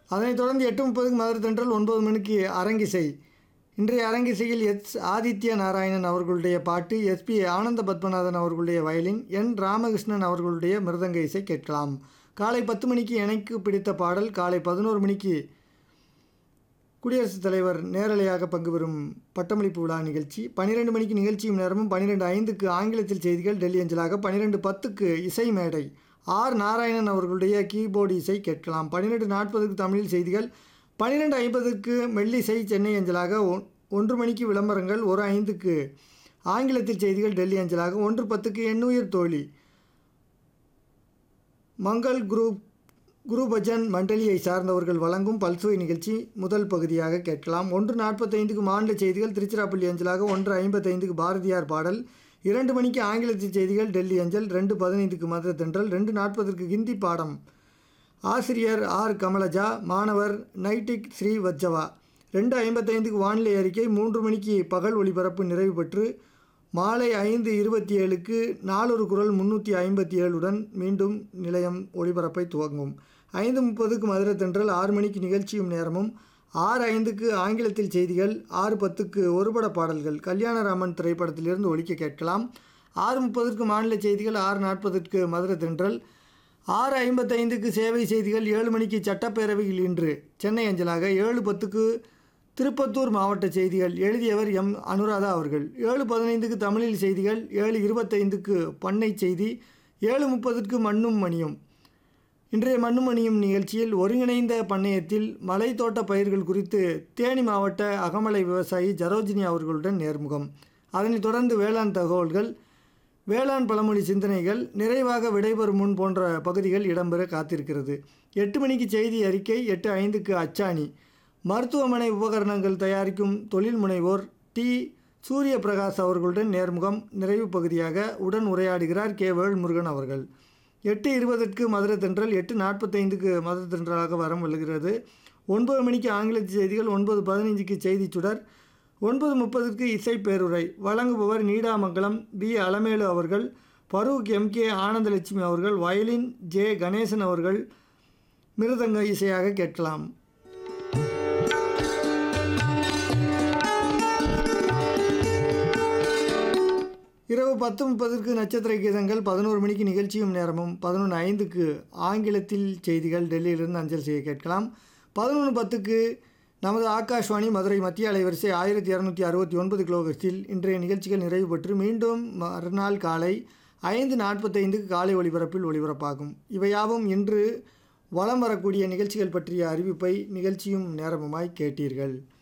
அதனைத் தொடர்ந்து 8:30க்கு மதுரை தென்றல், 9 மணிக்கு அரங்கிசை. இன்றைய அரங்கிசையில் ஆதித்ய நாராயணன் அவர்களுடைய பாட்டு, எஸ்பி ஆனந்த பத்மநாதன் அவர்களுடைய வயலின், என் ராமகிருஷ்ணன் அவர்களுடைய மிருதங்க இசை கேட்கலாம். காலை 10 மணிக்கு எனக்கு பிடித்த பாடல். காலை 11 மணிக்கு குடியரசுத் தலைவர் நேரலையாக பங்கு பெறும் பட்டமளிப்பு விழா நிகழ்ச்சி. 12 மணிக்கு நிகழ்ச்சியும் நேரமும். 12:05க்கு ஆங்கிலத்தில் செய்திகள் டெல்லி அஞ்சலாக. 12:10க்கு இசை மேடை. ஆர் நாராயணன் அவர்களுடைய கீபோர்டு இசை கேட்கலாம். 12:40க்கு தமிழில் செய்திகள். 12:50க்கு மெல்லிசை சென்னை அஞ்சலாக. 1 மணிக்கு விளம்பரங்கள். 1:05க்கு ஆங்கிலத்தில் செய்திகள் டெல்லி அஞ்சலாக. 1:10க்கு எண்ணுயிர் தோழி மங்கள் குரு பஜன் மண்டலியை சார்ந்தவர்கள் வழங்கும் பல்சுவை நிகழ்ச்சி முதல் பகுதியாக கேட்கலாம். 1:45க்கு மாநில செய்திகள் திருச்சிராப்பள்ளி அஞ்சலாக. 1:55க்கு பாரதியார் பாடல். 2 மணிக்கு ஆங்கிலத்தில் செய்திகள் டெல்லி அஞ்சல். 2:15க்கு மதுரை தென்றல். 2:40க்கு ஹிந்தி பாடம். ஆசிரியர் ஆர் கமலஜா, மாணவர் நைட்டிக் ஸ்ரீ வஜ்ஜவா. 2:55க்கு வானிலை அறிக்கை. 3 மணிக்கு பகல் ஒளிபரப்பு நிறைவு பெற்று மாலை 5:27க்கு நாளொரு குரல் 357உடன் மீண்டும் நிலையம் ஒளிபரப்பை துவங்கும். 5:30க்கு மதுரை தென்றல். 6 மணிக்கு நிகழ்ச்சியும் நேரமும். 6:05க்கு ஆங்கிலத்தில் செய்திகள். 6:10க்கு ஒருபட பாடல்கள் கல்யாணராமன் திரைப்படத்திலிருந்து ஒலிக்க கேட்கலாம். 6:30க்கு மாநில செய்திகள். 6:40க்கு மதுரை தென்றல். 6:55க்கு சேவை செய்திகள். 7 மணிக்கு சட்டப்பேரவையில் இன்று சென்னை அஞ்சலாக. 7:10க்கு திருப்பத்தூர் மாவட்ட செய்திகள். எழுதியவர் எம் அனுராதா அவர்கள். 7:15க்கு தமிழில் செய்திகள். 7:25க்கு பண்ணை செய்தி. 7:30க்கு மண்ணும் மணியும். இன்றைய மண்ணும் மணியும் நிகழ்ச்சியில் ஒருங்கிணைந்த பண்ணையத்தில் மலை தோட்ட பயிர்கள் குறித்து தேனி மாவட்ட அகமலை விவசாயி ஜரோஜினி அவர்களுடன் நேர்முகம். அதனைத் தொடர்ந்து வேளாண் தகவல்கள், வேளாண் பழமொழி சிந்தனைகள், நிறைவாக விடைபெறும் முன் போன்ற பகுதிகள் இடம்பெற காத்திருக்கிறது. 8 மணிக்கு செய்தி அறிக்கை. 8:05க்கு அச்சாணி. மருத்துவமனை உபகரணங்கள் தயாரிக்கும் தொழில் முனைவோர் டி சூரிய பிரகாஷ் அவர்களுடன் நேர்முகம் நிறைவு பகுதியாக உடன் உரையாடுகிறார் கே வேல்முருகன் அவர்கள். 8:20க்கு மதுரை தென்றல். 8:45க்கு மதுரை தென்றலாக வரம் வருகிறது. 9 மணிக்கு ஆங்கிலத்தில் செய்திகள். 9:15க்கு செய்தி சுடர். 9:30க்கு இசை பேருரை. வழங்குபவர் நீடாமங்கலம் பி அலமேலு அவர்கள். பரூக் எம்.கே. ஆனந்தலட்சுமி அவர்கள். வயலின் ஜே கணேசன் அவர்கள். மிருதங்க இசையாக கேட்கலாம். இரவு 10:30க்கு நட்சத்திர கீதங்கள். 11 மணிக்கு நிகழ்ச்சியும் நேரமும். 11:05க்கு ஆங்கிலத்தில் செய்திகள் டெல்லியிலிருந்து அஞ்சல் செய்ய கேட்கலாம். 11:10க்கு நமது ஆகாஷ்வாணி மதுரை மத்திய அலைவரிசை 1269 கிலோஹெர்ட்ஸில் இன்றைய நிகழ்ச்சிகள் நிறைவு பெற்று மீண்டும் மறுநாள் காலை 5:45க்கு காலை ஒளிபரப்பில் ஒளிபரப்பாகும். இவையாவும் இன்று வலம் வரக்கூடிய நிகழ்ச்சிகள் பற்றிய அறிவிப்பை நிகழ்ச்சியும் நேரமுமாய் கேட்டீர்கள்.